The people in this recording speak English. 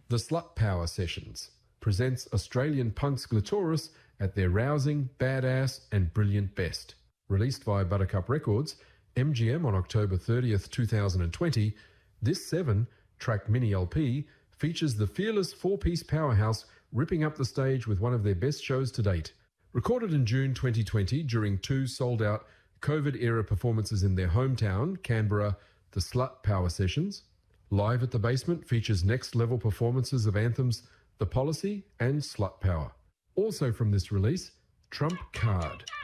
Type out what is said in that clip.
The Slut Power Sessions presents Australian punks Glitoris at their rousing, badass and brilliant best. Released via Buttercup Records, MGM on October 30th, 2020, this 7-track mini LP features the fearless four-piece powerhouse ripping up the stage with one of their best shows to date. Recorded in June 2020 during 2 sold-out COVID-era performances in their hometown, Canberra, the Slut Power Sessions, Live at the Basement features next-level performances of anthems The Policy and Slut Power. Also from this release, Trump Card.